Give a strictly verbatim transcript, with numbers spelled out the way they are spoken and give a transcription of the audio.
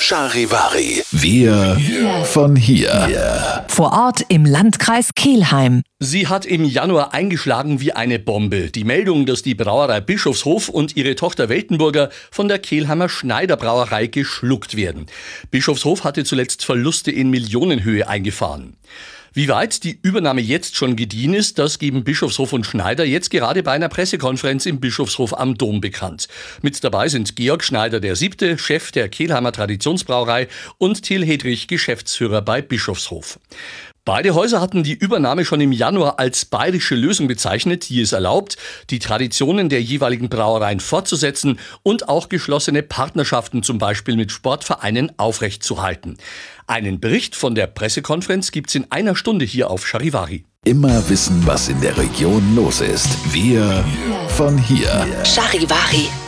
Charivari. Wir von hier. Vor Ort im Landkreis Kelheim. Sie hat im Januar eingeschlagen wie eine Bombe. Die Meldung, dass die Brauerei Bischofshof und ihre Tochter Weltenburger von der Kelheimer Schneider Brauerei geschluckt werden. Bischofshof hatte zuletzt Verluste in Millionenhöhe eingefahren. Wie weit die Übernahme jetzt schon gediehen ist, das geben Bischofshof und Schneider jetzt gerade bei einer Pressekonferenz im Bischofshof am Dom bekannt. Mit dabei sind Georg Schneider der Siebte, Chef der Kelheimer Traditionsbrauerei, und Till Hedrich, Geschäftsführer bei Bischofshof. Beide Häuser hatten die Übernahme schon im Januar als bayerische Lösung bezeichnet, die es erlaubt, die Traditionen der jeweiligen Brauereien fortzusetzen und auch geschlossene Partnerschaften zum Beispiel mit Sportvereinen aufrechtzuerhalten. Einen Bericht von der Pressekonferenz gibt's in einer Stunde hier auf Charivari. Immer wissen, was in der Region los ist. Wir von hier. Charivari.